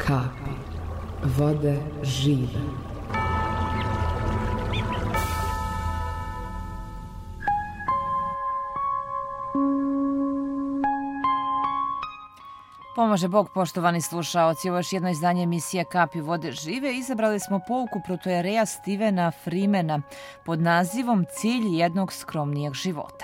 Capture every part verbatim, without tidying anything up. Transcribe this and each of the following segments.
kapi vode žive. Pomaže Bog, poštovani slušaoci. Ovo je još jedno izdanje emisije Kapi vode žive. Izabrali smo pouku protojereja Stevena Freemana pod nazivom Cilj jednog skromnijeg života.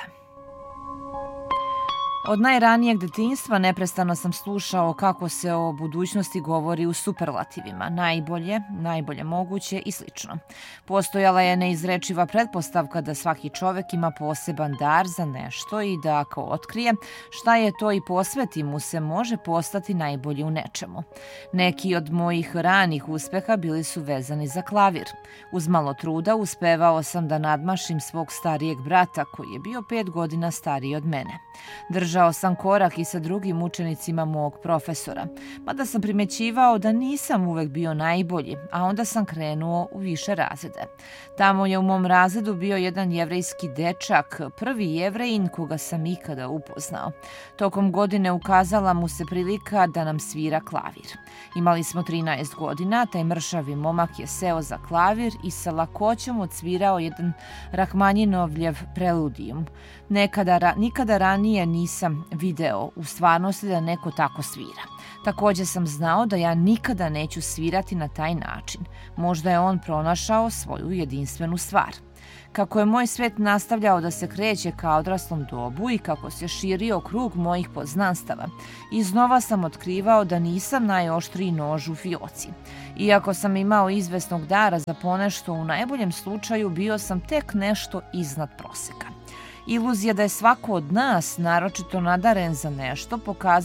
Od najranijeg detinjstva neprestano sam slušao kako se o budućnosti govori u superlativima, najbolje, najbolje moguće i slično. Postojala je neizrečiva pretpostavka da svaki čovjek ima poseban dar za nešto i da ako otkrije šta je to i posveti mu se, može postati najbolji u nečemu. Neki od mojih ranih uspeha bili su vezani za klavir. Uz malo truda uspevao sam da nadmašim svog starijeg brata koji je bio pet godina stariji od mene. Držao sam korak i sa drugim učenicima mog profesora, mada sam primećivao da nisam uvek bio najbolji, a onda sam krenuo u više razrede. Tamo je u mom razredu bio jedan jevrejski dečak, prvi Jevrejin koga sam ikada upoznao. Tokom godine ukazala mu se prilika da nam svira klavir. Imali smo trinaest godina, taj mršavi momak je seo za klavir i sa lakoćom odsvirao jedan Rahmaninovljev preludijum. Nekada, nikada ranije nisam video u stvarnosti da neko tako svira. Također sam znao da ja nikada neću svirati na taj način. Možda je on pronašao svoju jedinstvenu stvar. Kako je moj svet nastavljao da se kreće ka odraslom dobu i kako se širio krug mojih poznanstava, iznova sam otkrivao da nisam najoštriji nož u fioci. Iako sam imao izvesnog dara za ponešto, u najboljem slučaju bio sam tek nešto iznad proseka. Iluzija da je svako od nas naročito nadaren za nešto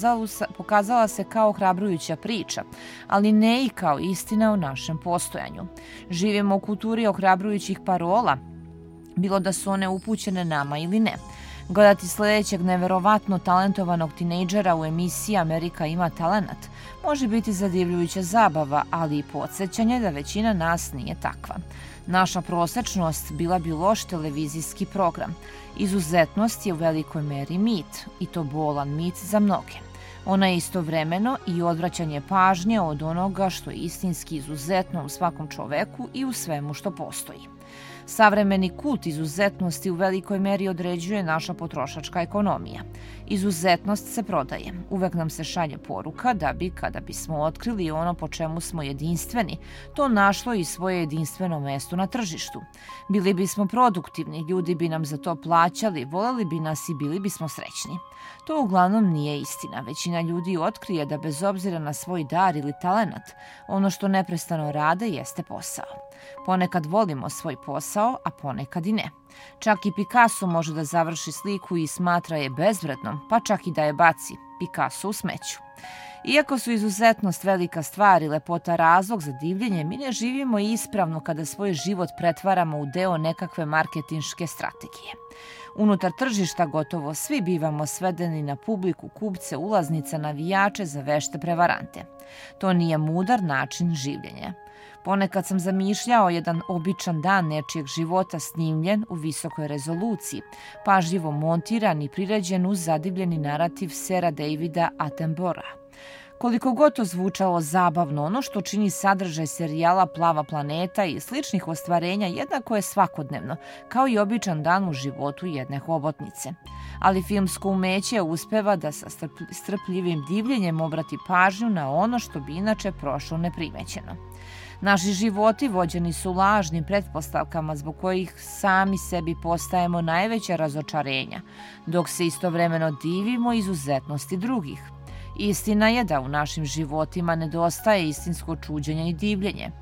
pokazala se kao ohrabrujuća priča, ali ne i kao istina o našem postojanju. Živimo u kulturi ohrabrujućih parola, bilo da su one upućene nama ili ne. Gledati sljedećeg neverovatno talentovanog tinejdžera u emisiji Amerika ima talenat može biti zadivljujuća zabava, ali i podsjećanje da većina nas nije takva. Naša prosečnost bila bi loš televizijski program. Izuzetnost je u velikoj meri mit, i to bolan mit za mnoge. Ona je istovremeno i odvraćanje pažnje od onoga što je istinski izuzetno u svakom čoveku i u svemu što postoji. Savremeni kult izuzetnosti u velikoj meri određuje naša potrošačka ekonomija. Izuzetnost se prodaje. Uvek nam se šalje poruka da bi, kada bismo otkrili ono po čemu smo jedinstveni, to našlo i svoje jedinstveno mesto na tržištu. Bili bismo produktivni, ljudi bi nam za to plaćali, voleli bi nas i bili bismo srećni. To uglavnom nije istina. Većina ljudi otkrije da bez obzira na svoj dar ili talenat, ono što neprestano rade jeste posao. Ponekad volimo svoj posao, a ponekad i ne. Čak i Picasso može da završi sliku i smatra je bezvrednom, pa čak i da je baci, Picasso u smeću. Iako su izuzetnost velika stvar i lepota razlog za divljenje, mi ne živimo ispravno kada svoj život pretvaramo u deo nekakve marketinške strategije. Unutar tržišta gotovo svi bivamo svedeni na publiku, kupce, ulaznice, navijače za vešte prevarante. To nije mudar način življenja. Ponekad sam zamišljao jedan običan dan nečijeg života snimljen u visokoj rezoluciji, pažljivo montiran i priređen uz zadivljeni narativ sera Davida Attenborougha. Koliko god to zvučalo zabavno, ono što čini sadržaj serijala Plava planeta i sličnih ostvarenja jednako je svakodnevno, kao i običan dan u životu jedne hobotnice. Ali filmsko umeće uspeva da sa strpljivim divljenjem obrati pažnju na ono što bi inače prošlo neprimećeno. Naši životi vođeni su lažnim pretpostavkama zbog kojih sami sebi postajemo najveća razočarenja, dok se istovremeno divimo izuzetnosti drugih. Istina je da u našim životima nedostaje istinsko čuđenje i divljenje.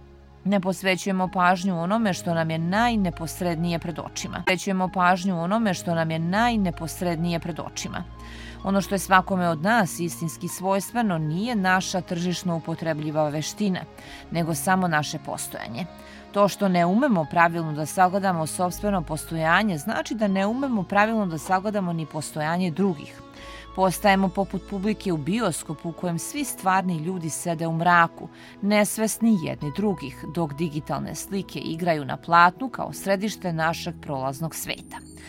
Ne posvećujemo pažnju onome što nam je najneposrednije pred očima. Posvećujemo pažnju onome što nam je najneposrednije pred očima. Ono što je svakome od nas istinski svojstveno nije naša tržišno upotrebljiva veština, nego samo naše postojanje. To što ne umemo pravilno da sagledamo sopstveno postojanje znači da ne umemo pravilno da sagledamo ni postojanje drugih. Postajemo poput publike u bioskopu u kojem svi stvarni ljudi sede u mraku, nesvesni jedni drugih, dok digitalne slike igraju na platnu kao središte našeg prolaznog sveta.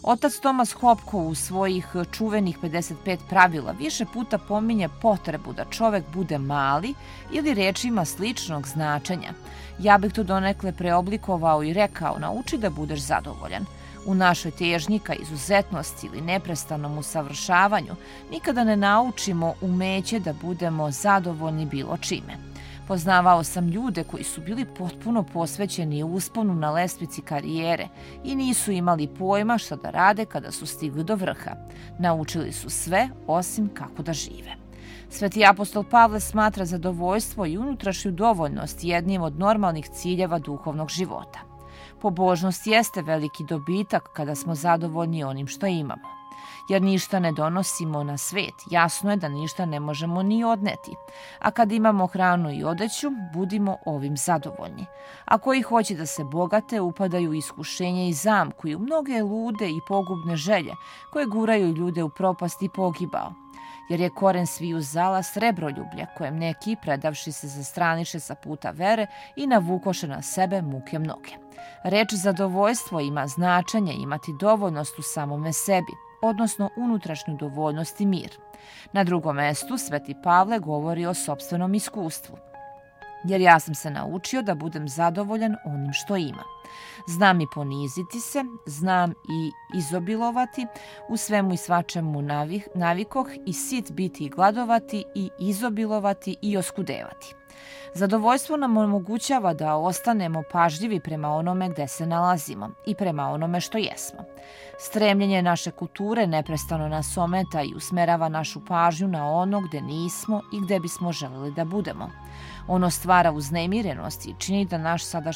Otac Thomas Hopko u svojih čuvenih pedeset pet pravila više puta pominje potrebu da čovek bude mali ili rečima sličnog značenja. Ja bih to donekle preoblikovao i rekao: nauči da budeš zadovoljan. U našoj težnji ka izuzetnosti ili neprestanom usavršavanju nikada ne naučimo umeće da budemo zadovoljni bilo čime. Poznavao sam ljude koji su bili potpuno posvećeni usponu na lestvici karijere i nisu imali pojma šta da rade kada su stigli do vrha. Naučili su sve osim kako da žive. Sveti apostol Pavle smatra zadovoljstvo i unutrašnju dovoljnost jednim od normalnih ciljeva duhovnog života. Pobožnost jeste veliki dobitak kada smo zadovoljni onim što imamo. Jer ništa ne donosimo na svet, jasno je da ništa ne možemo ni odneti. A kad imamo hranu i odeću, budimo ovim zadovoljni. A koji hoće da se bogate, upadaju u iskušenje i zamku i u mnoge lude i pogubne želje koje guraju ljude u propast i pogibao. Jer je koren sviju zala srebroljublje, kojem neki, predavši se, zastraniše sa puta vere i navukoše na sebe muke mnoge. Reč zadovoljstvo ima značenje imati dovoljnost u samome sebi, odnosno unutrašnju dovoljnost i mir. Na drugom mestu Sveti Pavle govori o sopstvenom iskustvu. Jer ja sam se naučio da budem zadovoljan onim što imam. Znam i poniziti se, znam i izobilovati, u svemu i svačemu navih, navikoh i sit biti i gladovati i izobilovati i oskudevati. Zadovoljstvo nam omogućava da ostanemo pažljivi prema onome gde se nalazimo i prema onome što jesmo. Stremljenje naše kulture neprestano nas ometa i usmerava našu pažnju na ono gde nismo i gde bismo želeli da budemo. Ono stvara uznemirenost i čini da naš sadašnji